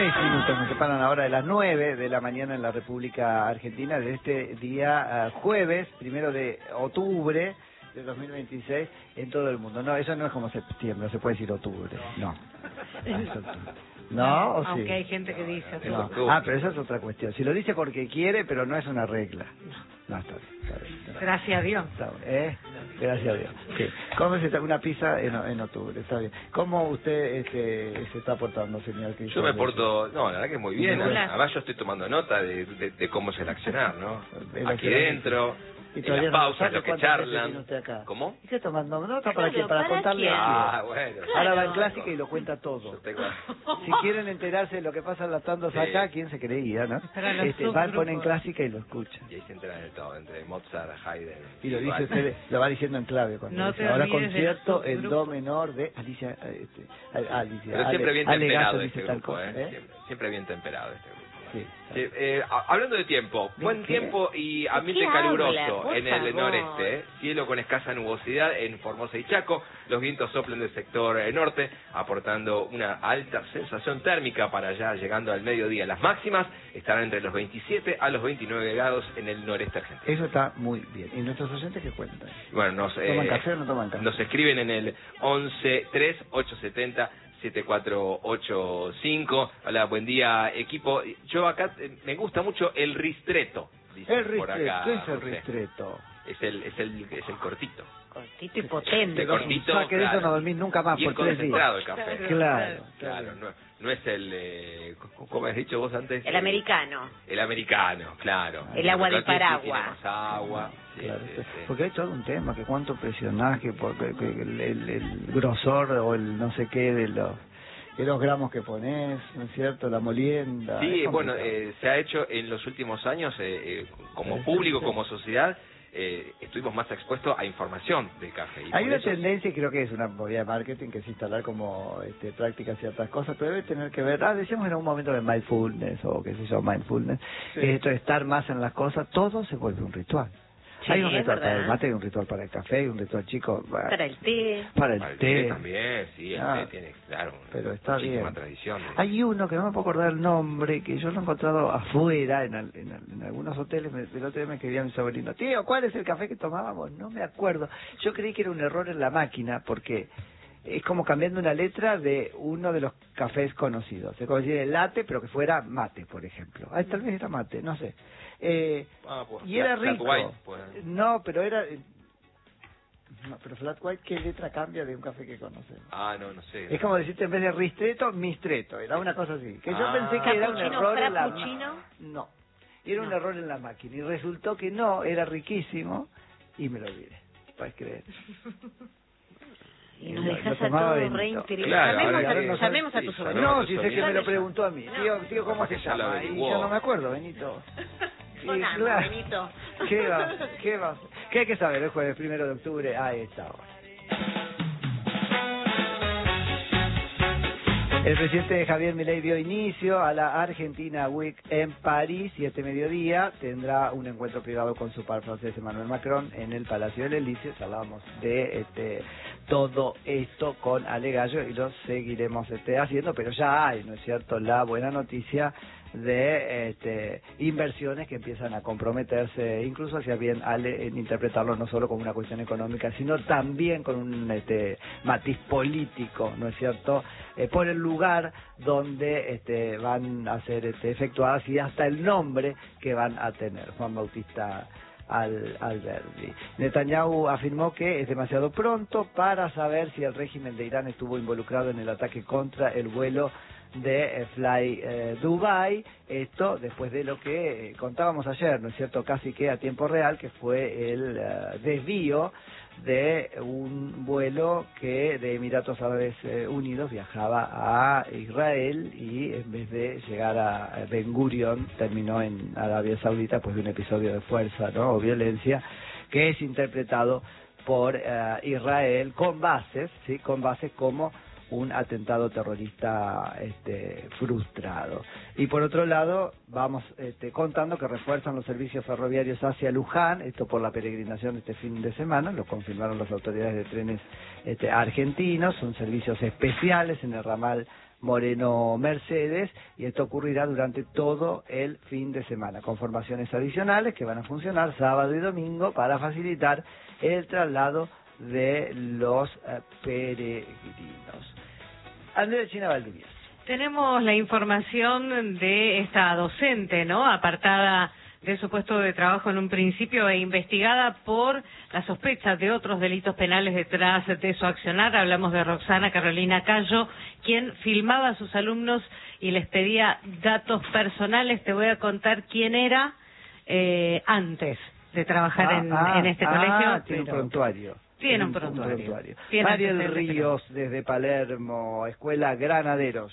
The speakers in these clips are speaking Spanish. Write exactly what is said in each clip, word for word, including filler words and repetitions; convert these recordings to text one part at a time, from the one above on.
Seis minutos nos separan ahora de las nueve de la mañana en la República Argentina de este día uh, jueves, primero de octubre de dos mil veintiséis en todo el mundo. No, eso no es como septiembre, no se puede decir octubre, no. No, es octubre. ¿No? ¿O sí? Aunque hay gente que dice no. Ah, pero eso es otra cuestión. Si lo dice porque quiere, pero no es una regla. No, está bien. Está bien, está bien. Gracias a Dios. Está bien, ¿eh? Gracias a Dios. Sí. Cómese una pizza en, en octubre, está bien. ¿Cómo usted este, se está portando, señor? Yo me porto, no, la verdad que muy bien. Además yo estoy tomando nota de, de, de cómo es el accionar, ¿no? Aquí dentro, y en las pausas, lo que charlan. ¿Cómo? ¿Y qué tomando nota para qué? Para, para contarle. Ah, bueno. Ahora va en clásica y lo cuenta todo. Tengo... Si quieren enterarse de lo que pasa en las tandas sí. acá, ¿quién se creía, no? Este, va, pone en clásica y lo escucha. Y ahí se enteran de todo, entre Mozart, Haydn. Y lo dice usted, lo va diciendo en clave. Cuando no dice, ahora concierto en do menor de Alicia. Este, Alicia Pero siempre bien Ale, temperado Ale este Gato, grupo, ¿eh? ¿eh? Siempre, siempre bien temperado este grupo. Sí, sí, eh, hablando de tiempo, buen ¿Qué? tiempo y ambiente caluroso en el favor. noreste, ¿eh? Cielo con escasa nubosidad en Formosa y Chaco, los vientos soplan del sector eh, norte, aportando una alta sensación térmica para allá, llegando al mediodía. Las máximas estarán entre los veintisiete a los veintinueve grados en el noreste argentino. Eso está muy bien. ¿Y nuestros oyentes qué cuentan? Bueno, nos, eh, ¿Toman café o no toman café? Nos escriben en el once tres ocho setenta siete cuatro ocho cinco. Hola, buen día, equipo. Yo acá eh, me gusta mucho el ristretto. El ristretto, ¿qué es el ristretto? Es el, es el, es el cortito. Cortito y potente. El cortito, o sea, que de eso no dormís nunca más y por tres días. concentrado el café. Claro, claro. claro no, no es el, eh, ¿cómo has dicho vos antes? El americano. El americano, claro. El agua de Paraguay. Tiene más agua. Sí, claro, sí, sí. Porque hay todo un tema, que cuánto presionaje, porque que el, el, el grosor o el no sé qué de los... de los gramos que pones, ¿no es cierto? La molienda. Sí, bueno, eh, se ha hecho en los últimos años, eh, eh, como público, como sociedad, eh, estuvimos más expuestos a información del café. Y hay una eso... tendencia, y creo que es una movida de marketing, que es instalar como este, prácticas ciertas cosas, pero debe tener que ver, ah, decíamos en algún momento de mindfulness, o qué sé yo, mindfulness, sí. Esto de estar más en las cosas, todo se vuelve un ritual. Sí, hay un ritual para el mate, hay un ritual para el café, hay un ritual chico para, para el té. Para el, para el té. té también, sí, el ah, té tiene, claro, pero está bien. Tradición. ¿eh? Hay uno que no me puedo acordar el nombre, que yo lo he encontrado afuera, en, en, en algunos hoteles. Me, el otro día me escribía mi sobrino, tío, ¿cuál es el café que tomábamos? No me acuerdo. Yo creí que era un error en la máquina, porque es como cambiando una letra de uno de los cafés conocidos. Es como decir el latte, pero que fuera mate, por ejemplo. Ah, tal vez era mate, no sé. Eh, ah, pues, y era rico. White, pues. No, pero era... No, pero flat white, ¿qué letra cambia de un café que conocemos? Ah, no, no sé. Es como decirte en vez de ristretto, mistretto. Era una cosa así. Que yo ah, pensé que era un error en la... ¿Cappuccino? No. Era no. un error en la máquina. Y resultó que no, era riquísimo. Y me lo olvidé. Puedes creer. Y nos dejas a todos re interesados. Claro, llamemos, ahora, a, no, llamemos sí, a tu sobrino. No, si sé que me lo preguntó a mí. Tío, tío, ¿cómo se llama? Y yo no me acuerdo, Benito. Sí, claro. Benito. ¿Qué va? ¿Qué va? ¿Qué hay que saber el jueves primero de octubre a esta hora? El presidente Javier Milei dio inicio a la Argentina Week en París y este mediodía tendrá un encuentro privado con su par francés Emmanuel Macron en el Palacio del Elíseo. Hablábamos de este, todo esto con Ale Gallo y lo seguiremos este, haciendo, pero ya hay, ¿no es cierto?, la buena noticia de este, inversiones que empiezan a comprometerse, incluso hacia bien Ale, en interpretarlo no solo como una cuestión económica, sino también con un este, matiz político, ¿no es cierto?, eh, por el lugar donde este, van a ser este, efectuadas y hasta el nombre que van a tener. Juan Bautista Al, Alberdi. Netanyahu afirmó que es demasiado pronto para saber si el régimen de Irán estuvo involucrado en el ataque contra el vuelo de eh, Fly eh, Dubai, esto después de lo que eh, contábamos ayer, ¿no es cierto?, casi que a tiempo real, que fue el uh, desvío de un vuelo que de Emiratos Árabes eh, Unidos viajaba a Israel y en vez de llegar a Ben Gurion terminó en Arabia Saudita, pues de un episodio de fuerza, ¿no?, o violencia, que es interpretado por uh, Israel con bases, sí, con bases como un atentado terrorista este, frustrado. Y por otro lado, vamos este, contando que refuerzan los servicios ferroviarios hacia Luján, esto por la peregrinación este fin de semana, lo confirmaron las autoridades de trenes este, argentinos, son servicios especiales en el ramal Moreno Mercedes, y esto ocurrirá durante todo el fin de semana, con formaciones adicionales que van a funcionar sábado y domingo para facilitar el traslado de los eh, peregrinos. Andrea China Valdivieso. Tenemos la información de esta docente, ¿no? Apartada de su puesto de trabajo en un principio e investigada por la sospecha de otros delitos penales detrás de su accionar. Hablamos de Roxana Carolina Cayo, quien filmaba a sus alumnos y les pedía datos personales. Te voy a contar quién era eh, antes de trabajar ah, en, ah, en este ah, colegio. Tiene un prontuario. Tiene un prontuario. Un prontuario. Tiene Mariel Ríos, desde Palermo, Escuela Granaderos.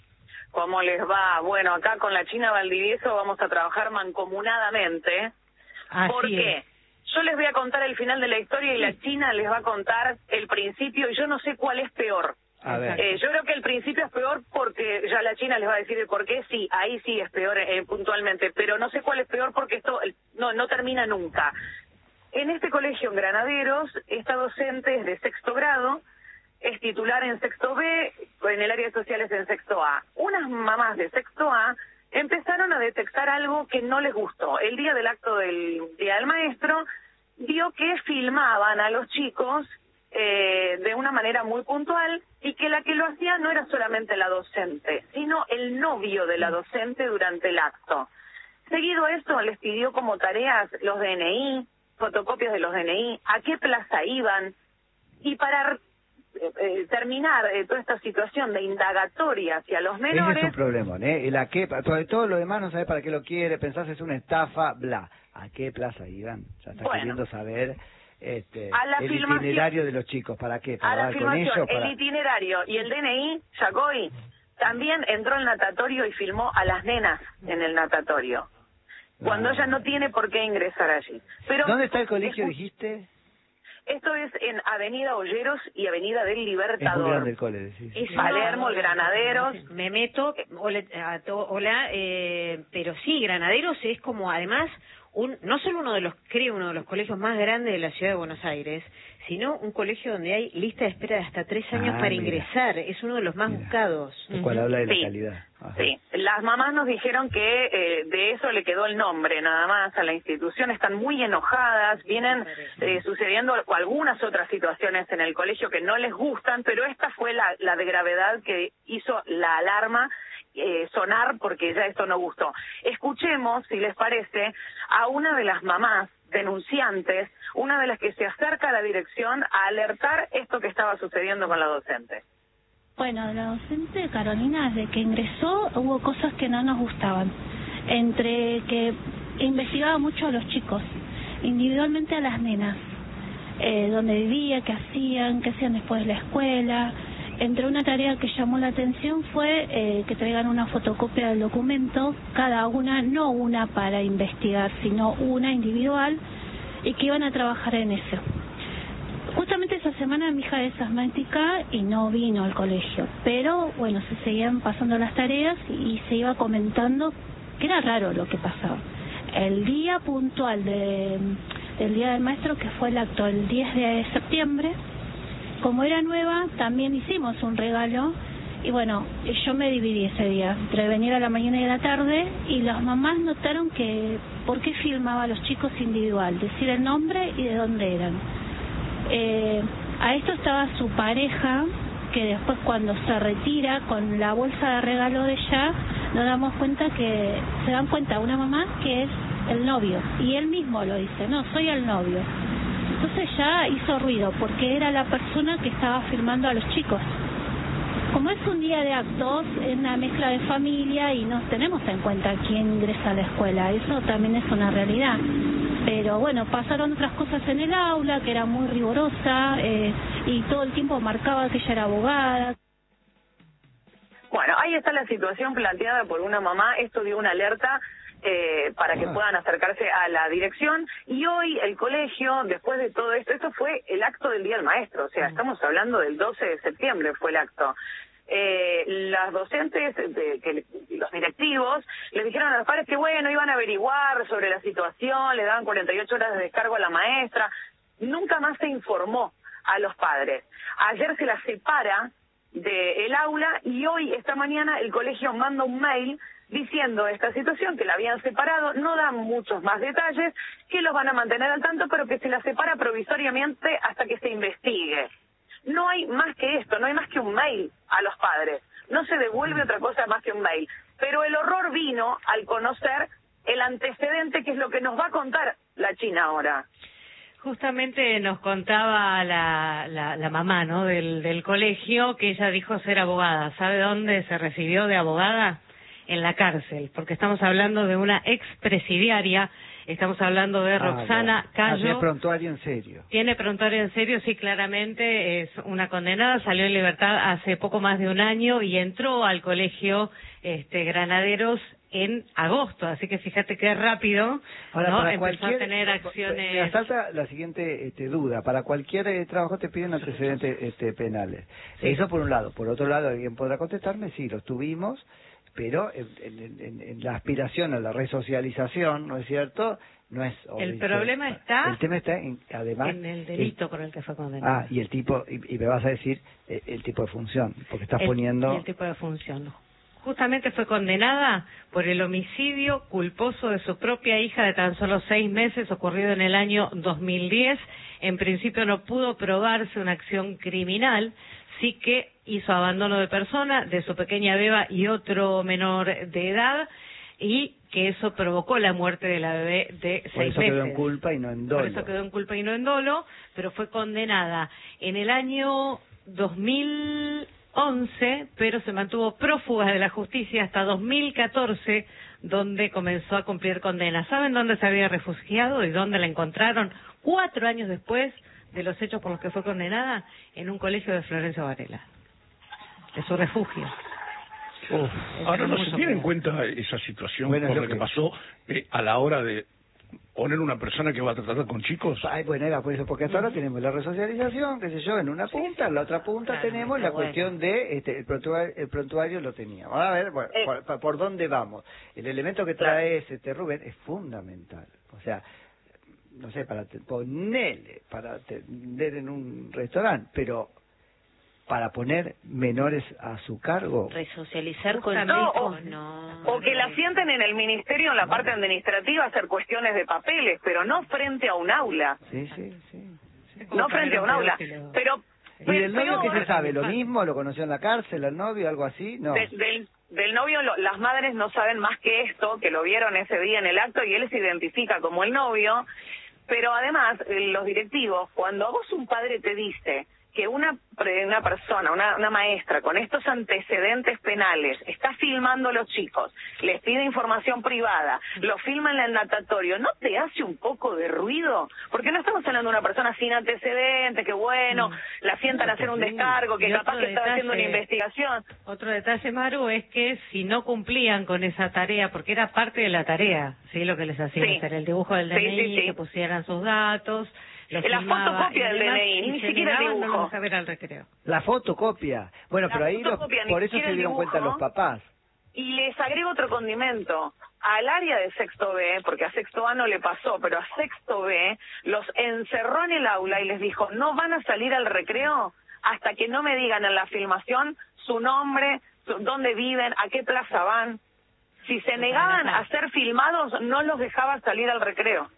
¿Cómo les va? Bueno, acá con la China Valdivieso vamos a trabajar mancomunadamente. Así ¿Por qué? es. Yo les voy a contar el final de la historia y la China les va a contar el principio, y yo no sé cuál es peor. A ver. Eh, yo creo que el principio es peor porque ya la China les va a decir el por qué. Sí, ahí sí es peor eh, puntualmente, pero no sé cuál es peor porque esto no, no termina nunca. En este colegio en Granaderos, esta docente es de sexto grado, es titular en sexto B, en el área de sociales en sexto A. Unas mamás de sexto A empezaron a detectar algo que no les gustó. El día del acto del Día del Maestro, vio que filmaban a los chicos eh, de una manera muy puntual, y que la que lo hacía no era solamente la docente, sino el novio de la docente durante el acto. Seguido a esto, les pidió como tareas los D N I, fotocopias de los D N I, a qué plaza iban, y para Eh, eh, terminar eh, toda esta situación de indagatoria hacia los menores. Ese es un problema, ¿eh? El a qué, todo, todo lo demás no sabes para qué lo quiere, pensás es una estafa, bla. ¿A qué plaza iban? Ya está Bueno, queriendo saber este, a la el filmación, itinerario de los chicos. ¿Para qué? ¿Para a la hablar con filmación, ellos? Para... el itinerario y el D N I, Yacoy, también entró al natatorio y filmó a las nenas en el natatorio, cuando Ah. ella no tiene por qué ingresar allí. Pero ¿Dónde está el colegio, es, dijiste? Esto es en Avenida Olleros y Avenida del Es muy Libertador. grande el cole, decís. Es Palermo, el Granaderos. Me meto, hola, a to- hola eh, pero sí, Granaderos es como además un no solo uno de los, creo, uno de los colegios más grandes de la ciudad de Buenos Aires, sino un colegio donde hay lista de espera de hasta tres años Ah, para mira. ingresar. Es uno de los más Mira. buscados. Lo cual habla de la Sí. calidad. Ajá. Sí, las mamás nos dijeron que eh, de eso le quedó el nombre nada más a la institución. Están muy enojadas, vienen eh, sucediendo algunas otras situaciones en el colegio que no les gustan, pero esta fue la, la de gravedad que hizo la alarma eh, sonar, porque ya esto no gustó. Escuchemos, si les parece, a una de las mamás denunciantes, una de las que se acerca a la dirección a alertar esto que estaba sucediendo con la docente. Bueno, la docente Carolina, desde que ingresó, hubo cosas que no nos gustaban. Entre que investigaba mucho a los chicos, individualmente a las nenas, eh, dónde vivía, qué hacían, qué hacían después de la escuela. Entre una tarea que llamó la atención fue eh, que traigan una fotocopia del documento, cada una, no una para investigar, sino una individual, y que iban a trabajar en eso. Justamente esa semana mi hija es asmática y no vino al colegio, pero bueno, se seguían pasando las tareas y se iba comentando que era raro lo que pasaba. El día puntual de, del Día del Maestro, que fue el acto el diez de septiembre, como era nueva, también hicimos un regalo, y bueno, yo me dividí ese día, entre venir a la mañana y a la tarde, y las mamás notaron que por qué filmaba a los chicos individual, decir el nombre y de dónde eran. Eh, a esto estaba su pareja, que después cuando se retira con la bolsa de regalo de ella, nos damos cuenta que, se dan cuenta una mamá que es el novio, y él mismo lo dice, no, soy el novio. Entonces ya hizo ruido, porque era la persona que estaba filmando a los chicos. Como es un día de actos, es una mezcla de familia y no tenemos en cuenta quién ingresa a la escuela, eso también es una realidad. Pero bueno, pasaron otras cosas en el aula, que era muy rigurosa, eh, y todo el tiempo marcaba que ella era abogada. Bueno, ahí está la situación planteada por una mamá. Esto dio una alerta eh, para que puedan acercarse a la dirección. Y hoy el colegio, después de todo esto, esto fue el acto del Día del Maestro, o sea, estamos hablando del doce de septiembre fue el acto. Eh, las docentes, de, que los directivos, les dijeron a los padres que bueno, iban a averiguar sobre la situación, le daban cuarenta y ocho horas de descargo a la maestra. Nunca más se informó a los padres. Ayer se las separa del aula, y hoy, esta mañana, el colegio manda un mail diciendo esta situación, que la habían separado, no dan muchos más detalles, que los van a mantener al tanto, pero que se la separa provisoriamente hasta que se investigue. No hay más que esto, no hay más que un mail a los padres, no se devuelve otra cosa más que un mail. Pero el horror vino al conocer el antecedente, que es lo que nos va a contar la China ahora. Justamente nos contaba la, la, la mamá, ¿no?, del, del colegio, que ella dijo ser abogada. ¿Sabe dónde se recibió de abogada? En la cárcel, porque estamos hablando de una expresidiaria, estamos hablando de Roxana ah, Cayo. Tiene prontuario en serio. Tiene prontuario en serio, sí, claramente es una condenada, salió en libertad hace poco más de un año y entró al colegio este, Granaderos en agosto, así que fíjate qué rápido. Ahora, ¿no? para empezó cualquier, a tener acciones. Me asalta la siguiente este, duda. Para cualquier eh, trabajo te piden antecedentes este, penales. Sí. Eso por un lado. Por otro lado, alguien podrá contestarme, sí, los tuvimos, pero en, en, en, en la aspiración a la resocialización, ¿no es cierto?, no es obvio. El problema está, el tema está en, además, en el delito el, por el que fue condenado. Ah, y el tipo, y, y me vas a decir eh, el tipo de función, porque estás el, poniendo... Y el tipo de función. Justamente fue condenada por el homicidio culposo de su propia hija de tan solo seis meses, ocurrido en el año dos mil diez. En principio no pudo probarse una acción criminal, sí que hizo abandono de persona de su pequeña beba y otro menor de edad, y que eso provocó la muerte de la bebé de seis meses. Por eso quedó en culpa y no en dolo. Por eso quedó en culpa y no en dolo, pero fue condenada en el año dos mil once, pero se mantuvo prófuga de la justicia hasta dos mil catorce, donde comenzó a cumplir condena. ¿Saben dónde se había refugiado y dónde la encontraron? Cuatro años después de los hechos por los que fue condenada, en un colegio de Florencio Varela, de su refugio. Uf. Ahora no se tiene en cuenta esa situación, bueno, por lo que, que pasó eh, a la hora de poner una persona que va a tratar con chicos. Ay, bueno, era por eso, porque hasta ahora tenemos la resocialización, qué sé yo, en una punta, en la otra punta claro, tenemos la bueno. cuestión de este, el, prontuario, el prontuario lo teníamos. Vamos a ver bueno, eh. por, por dónde vamos. El elemento que trae este Rubén es fundamental. O sea, no sé, para te, ponerle, para atender en un restaurante, pero para poner menores a su cargo. Resocializar con no, o, o, no, o que la sienten en el ministerio en la parte administrativa a hacer cuestiones de papeles, pero no frente a un aula. Sí, sí, sí. sí. No frente a un aula. Pero, ¿y del novio qué se sabe? ¿Lo mismo? ¿Lo conoció en la cárcel, el novio, algo así? No. De, del, del novio, lo, las madres no saben más que esto, que lo vieron ese día en el acto y él se identifica como el novio. Pero además, los directivos, cuando a vos un padre te dice que una una persona, una, una maestra con estos antecedentes penales está filmando a los chicos, les pide información privada, lo filma en el natatorio, ¿no te hace un poco de ruido? Porque no estamos hablando de una persona sin antecedentes, que bueno, mm. la sientan a hacer un descargo, que capaz que estaba haciendo una investigación. Otro detalle, Maru, es que si no cumplían con esa tarea, porque era parte de la tarea, ¿sí? Lo que les hacían sí. hacer el dibujo del D N I, sí, sí, sí. que pusieran sus datos... La fotocopia del D N I, ni siquiera el dibujo. No a ver al recreo. La fotocopia. Bueno, la pero ahí los, por eso se dieron cuenta los papás. Y les agrego otro condimento. Al área de sexto B, porque a sexto A no le pasó, pero a sexto B los encerró en el aula y les dijo, no van a salir al recreo hasta que no me digan en la filmación su nombre, su, dónde viven, a qué plaza van. Si se negaban a ser filmados, no los dejaba salir al recreo.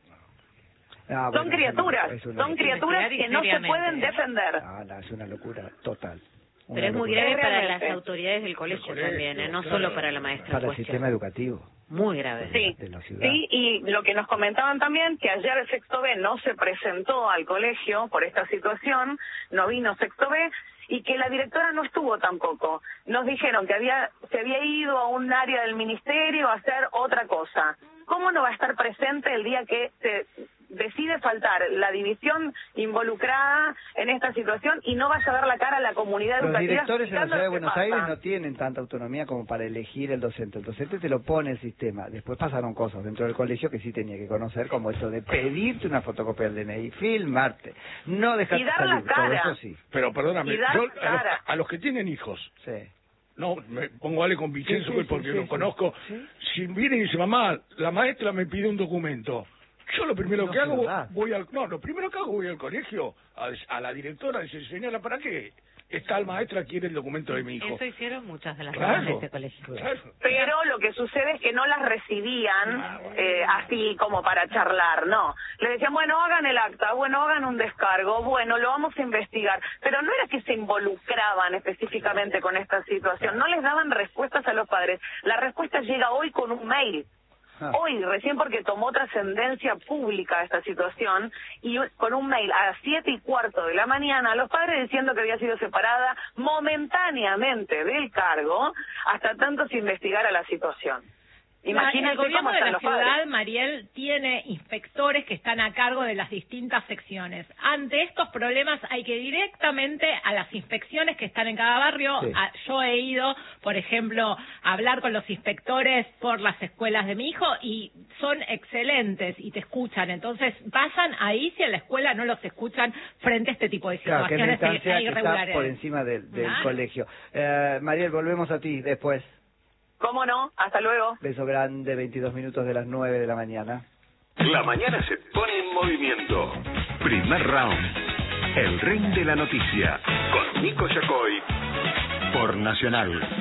Ah, bueno, son criaturas, es una, son criaturas que no se pueden defender. Ah, no, es una locura total. Una Pero es locura. muy grave para las autoridades del colegio, colegio también, ¿eh? no claro, solo para la maestra. Para el sistema educativo. Muy grave. Sí, de la ciudad. Sí, y lo que nos comentaban también, que ayer el sexto B no se presentó al colegio por esta situación, no vino sexto B, y que la directora no estuvo tampoco. Nos dijeron que había se había ido a un área del ministerio a hacer otra cosa. ¿Cómo no va a estar presente el día que se decide faltar la división involucrada en esta situación y no vaya a dar la cara a la comunidad educativa? Los directores en la ciudad de Buenos pasa. Aires no tienen tanta autonomía como para elegir el docente. El docente te lo pone el sistema. Después pasaron cosas dentro del colegio que sí tenía que conocer, como eso de pedirte una fotocopia del D N I, filmarte, no dejarte y dar salir. La cara. Todo eso sí. Pero perdóname, yo, a, los, a los que tienen hijos, sí. no, me pongo Ale con Vicenzo sí, sí, porque sí, lo sí, conozco, sí. si viene y dice, mamá, la maestra me pide un documento, yo lo primero no que hago, voy al, no, lo primero que hago voy al colegio, a, a la directora, y dice, señora, ¿para qué? esta maestra quiere el documento de mi hijo. Eso hicieron muchas de las claro, de este colegio. Claro. Pero lo que sucede es que no las recibían ah, bueno. eh, así como para charlar, no. Le decían, bueno, hagan el acta, bueno, hagan un descargo, bueno, lo vamos a investigar. Pero no era que se involucraban específicamente con esta situación, no les daban respuestas a los padres. La respuesta llega hoy con un mail. Ah. Hoy, recién porque tomó trascendencia pública esta situación, y con un mail a las siete y cuarto de la mañana, los padres diciendo que había sido separada momentáneamente del cargo hasta tanto se investigara la situación. Imagínate el gobierno de la ciudad, padres. Mariel, tiene inspectores que están a cargo de las distintas secciones. Ante estos problemas hay que ir directamente a las inspecciones que están en cada barrio. Sí. A, yo he ido, por ejemplo, a hablar con los inspectores por las escuelas de mi hijo y son excelentes y te escuchan. Entonces, pasan ahí si en la escuela no los escuchan frente a este tipo de situaciones claro, que irregulares. Que está por encima del, del claro. colegio. Eh, Mariel, volvemos a ti después. ¿Cómo no? Hasta luego. Beso grande, veintidós minutos de las nueve de la mañana. La mañana se pone en movimiento. Primer round. El ring de la noticia. Con Nico Yacoy. Por Nacional.